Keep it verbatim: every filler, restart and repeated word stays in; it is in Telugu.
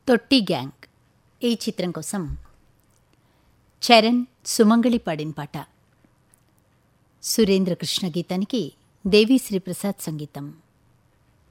తొట్టి గ్యాంగ్ ఈ చిత్రం కోసం చరణ్ సుమంగళి పాడిన పాట. సురేంద్ర కృష్ణ గీతానికి దేవిశ్రీ ప్రసాద్ సంగీతం.